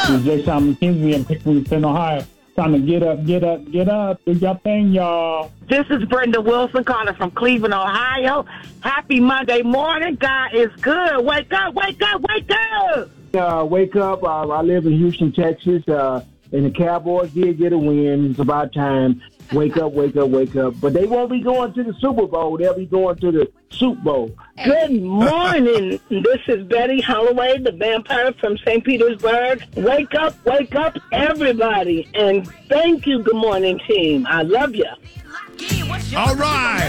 This is Jay Simon Kinsey in Pickering, Ohio. Time to get up, get up, get up. Do your thing, y'all. This is Brenda Wilson calling from Cleveland, Ohio. Happy Monday morning. God is good. Wake up, wake up, wake up. Wake up. I live in Houston, Texas, and the Cowboys did get a win. It's about time. Wake up, wake up, wake up. But they won't be going to the Super Bowl. They'll be going to the Soup Bowl. Good morning. This is Betty Holloway, the vampire from St. Petersburg. Wake up, everybody. And thank you, Good Morning Team. I love you. All right.